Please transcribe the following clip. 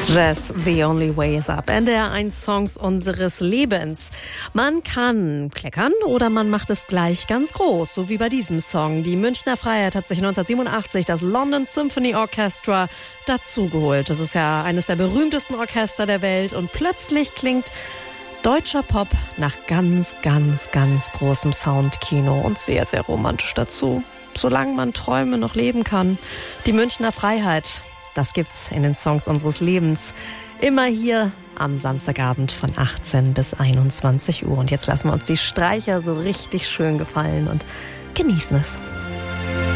Jazz, The Only Way is Up. NDR1 Songs unseres Lebens. Man kann kleckern oder man macht es gleich ganz groß, so wie bei diesem Song. Die Münchner Freiheit hat sich 1987 das London Symphony Orchestra dazugeholt. Das ist ja eines der berühmtesten Orchester der Welt und plötzlich klingt deutscher Pop nach ganz, ganz, ganz großem Soundkino und sehr, sehr romantisch dazu. Solange man Träume noch leben kann. Die Münchner Freiheit. Das gibt's in den Songs unseres Lebens. Immer hier am Samstagabend von 18 bis 21 Uhr. Und jetzt lassen wir uns die Streicher so richtig schön gefallen und genießen es.